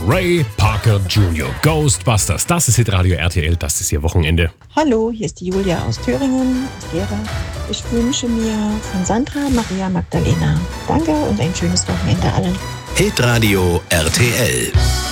Ray Parker Jr., Ghostbusters, das ist Hitradio RTL, das ist Ihr Wochenende. Hallo, hier ist die Julia aus Thüringen, aus Gera. Ich wünsche mir von Sandra Maria Magdalena. Danke und ein schönes Wochenende allen. Hitradio RTL.